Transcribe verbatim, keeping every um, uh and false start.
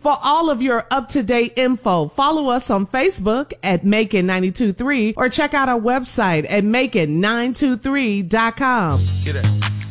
For all of your up-to-date info, follow us on Facebook at Macon nine two three or check out our website at Macon nine two three dot com. Get it.